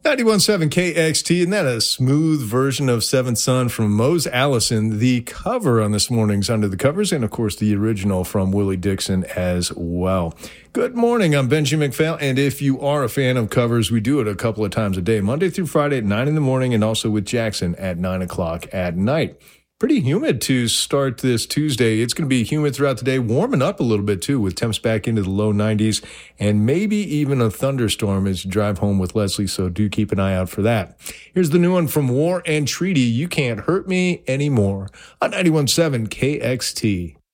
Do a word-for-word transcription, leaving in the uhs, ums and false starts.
ninety-one point seven K X T, and that a smooth version of Seventh Son from Mose Allison. The cover on this morning's Under the Covers, and of course the original from Willie Dixon as well. Good morning, I'm Benji McPhail, and if you are a fan of covers, we do it a couple of times a day, Monday through Friday at nine in the morning, and also with Jackson at nine o'clock at night. Pretty humid to start this Tuesday. It's going to be humid throughout the day, warming up a little bit too, with temps back into the low nineties, and maybe even a thunderstorm as you drive home with Leslie, so do keep an eye out for that. Here's the new one from War and Treaty, You Can't Hurt Me Anymore, on ninety-one point seven K X T.